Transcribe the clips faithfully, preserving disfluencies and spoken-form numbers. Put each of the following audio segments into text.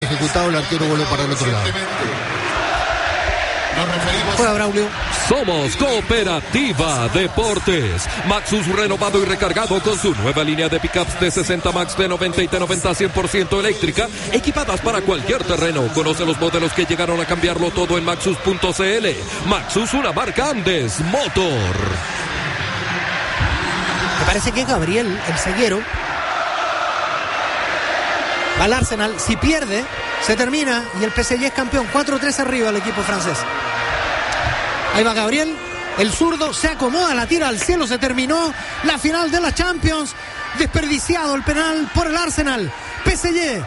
ejecutado, el arquero voló para el otro lado. Juega Braulio. Somos Cooperativa Deportes. Maxus renovado y recargado con su nueva línea de pickups T sesenta Max, T noventa y T noventa cien por ciento eléctrica, equipadas para cualquier terreno. Conoce los modelos que llegaron a cambiarlo todo en maxus punto c l. Maxus, una marca Andes Motor. Me parece que Gabriel, el ceguero, va al Arsenal. Si pierde, se termina y el P S G es campeón. cuatro tres arriba el equipo francés. Ahí va Gabriel, el zurdo, se acomoda, la tira al cielo, se terminó la final de la Champions. Desperdiciado el penal por el Arsenal. P S G,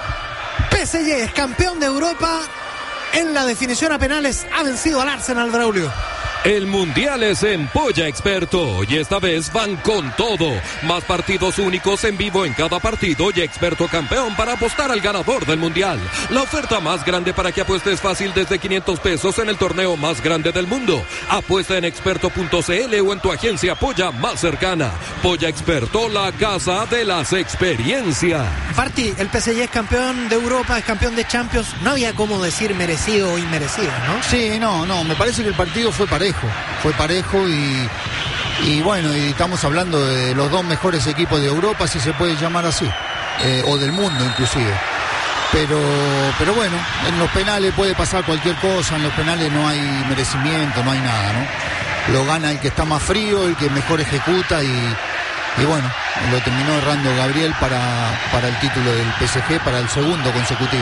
P S G es campeón de Europa. En la definición a penales ha vencido al Arsenal, Braulio. El Mundial es en Polla Experto y esta vez van con todo. Más partidos únicos en vivo en cada partido y Experto campeón para apostar al ganador del Mundial. La oferta más grande para que apuestes fácil desde quinientos pesos en el torneo más grande del mundo. Apuesta en experto punto c l o en tu agencia Polla más cercana. Polla Experto, la casa de las experiencias. Parti, el P S G es campeón de Europa, es campeón de Champions. No había cómo decir merecido o inmerecido, ¿no? Sí, no, no, me parece que el partido fue parejo. Fue parejo y, y bueno, y estamos hablando de los dos mejores equipos de Europa, si se puede llamar así, eh, o del mundo inclusive. Pero, pero bueno, en los penales puede pasar cualquier cosa, en los penales no hay merecimiento, no hay nada, ¿no? Lo gana el que está más frío, el que mejor ejecuta y, y bueno, lo terminó errando Gabriel para, para el título del P S G, para el segundo consecutivo.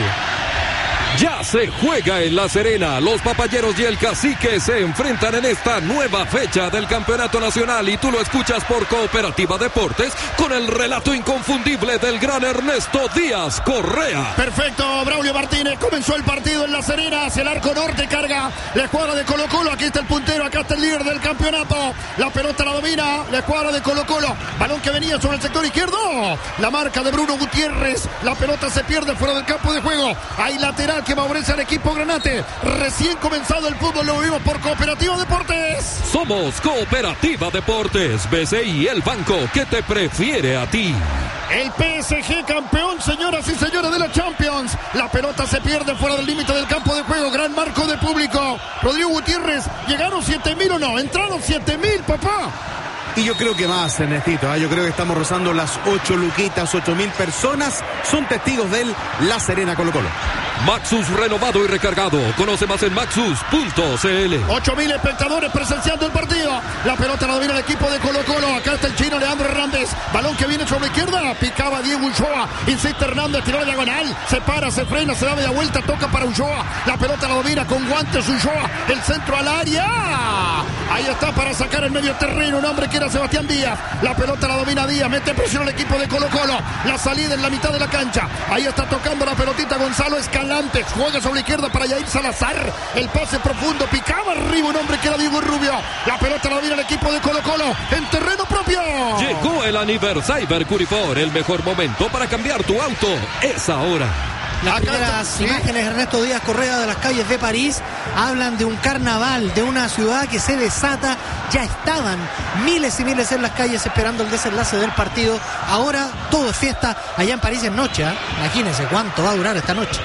Ya se juega en La Serena. Los Papayeros y el Cacique se enfrentan en esta nueva fecha del Campeonato Nacional y tú lo escuchas por Cooperativa Deportes con el relato inconfundible del gran Ernesto Díaz Correa. Perfecto, Braulio Martínez. Comenzó el partido en La Serena, hacia el arco norte, carga la escuadra de Colo Colo. Aquí está el puntero, acá está el líder del campeonato. La pelota la domina la escuadra de Colo Colo. Balón que venía sobre el sector izquierdo. La marca de Bruno Gutiérrez. La pelota se pierde fuera del campo de juego. Hay lateral que favorece al equipo granate. Recién comenzado el fútbol, lo vivimos por Cooperativa Deportes. Somos Cooperativa Deportes. B C I, el banco que te prefiere a ti. El P S G campeón, señoras y señores de la Champions. La pelota se pierde fuera del límite del campo de juego. Gran marco de público. Rodrigo Gutiérrez, ¿llegaron siete mil o no? Entraron siete mil, papá. Y yo creo que más, Ernestito, ¿eh? Yo creo que estamos rozando las ocho luquitas, ocho mil personas son testigos del La Serena Colo Colo. Maxus renovado y recargado. Conoce más en maxus punto c l. ocho mil espectadores presenciando el partido. La pelota la domina el equipo de Colo Colo. Acá está el chino Leandro Hernández. Balón que viene sobre la izquierda. Picaba Diego Ulloa. Insiste Hernández, tiró la diagonal. Se para, se frena, se da media vuelta. Toca para Ulloa. La pelota la domina con guantes Ulloa. El centro al área. Ahí está para sacar el medio terreno. Un hombre que era Sebastián Díaz. La pelota la domina Díaz. Mete presión al equipo de Colo Colo. La salida en la mitad de la cancha. Ahí está tocando la pelotita Gonzalo Escalante. Juega sobre la izquierda para Yair Salazar. El pase profundo. Picaba arriba un hombre que era Diego Rubio. La pelota la domina el equipo de Colo Colo en terreno propio. Llegó el aniversario Curifor. El mejor momento para cambiar tu auto es ahora. Las Acá primeras está, sí. imágenes, Ernesto Díaz Correa, de las calles de París, hablan de un carnaval, de una ciudad que se desata. Ya estaban miles y miles en las calles esperando el desenlace del partido. Ahora todo es fiesta. Allá en París es noche, ¿eh? Imagínense cuánto va a durar esta noche.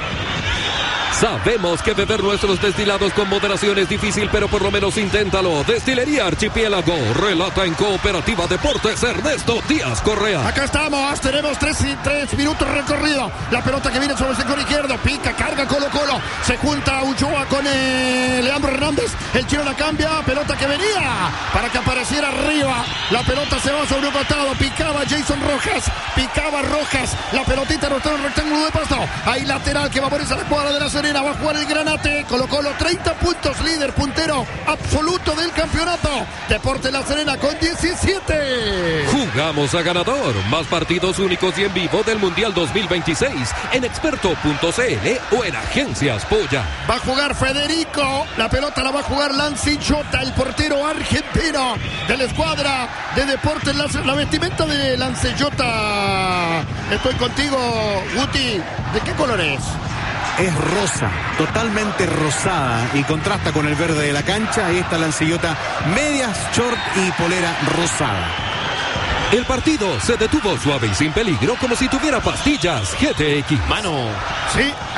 Sabemos que beber nuestros destilados con moderación es difícil, pero por lo menos inténtalo. Destilería Archipiélago relata en Cooperativa Deportes Ernesto Díaz Correa. Acá estamos, tenemos tres, tres minutos recorrido. La pelota que viene sobre el sector izquierdo, pica, carga Colo Colo. Se junta Ulloa con eh, Leandro Hernández. El chino la cambia, pelota que venía para que apareciera arriba. La pelota se va sobre un costado, picaba Jason Rojas, picaba Rojas. La pelotita en el rectángulo de pasto. Hay lateral que va por esa la cuadra de la Serena. Va a jugar el Granate. Colo Colo treinta puntos, líder, puntero absoluto del campeonato. Deportes La Serena con diecisiete. Jugamos a ganador. Más partidos únicos y en vivo del Mundial dos mil veintiséis en experto punto c l o en Agencias Polla. Va a jugar Federico. La pelota la va a jugar Lancillota, el portero argentino de la escuadra de Deportes La Serena. La vestimenta de Lancillota. Estoy contigo, Guti. ¿De qué color es? Es rosa, totalmente rosada y contrasta con el verde de la cancha. Ahí está Lancillota, medias, short y polera rosada. El partido se detuvo suave y sin peligro como si tuviera pastillas G T X. Mano. Sí.